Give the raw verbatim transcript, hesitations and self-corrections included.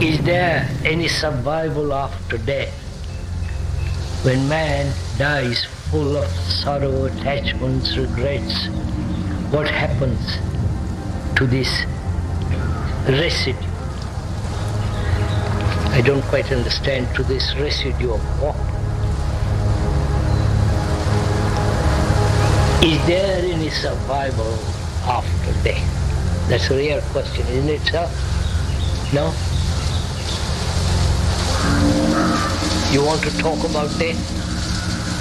Is there any survival after death? When man dies full of sorrow, attachments, regrets, what happens to this residue? I don't quite understand, to this residue of what? Is there any survival after death? That's a real question, isn't it, sir? No? You want to talk about death?